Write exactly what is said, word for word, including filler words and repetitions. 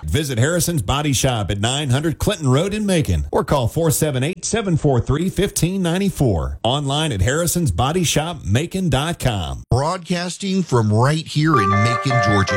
Visit Harrison's Body Shop at nine hundred Clinton Road in Macon or call four seven eight, seven four three, one five nine four. Online at harrisons body shop macon dot com. Broadcasting from right here in Macon, Georgia.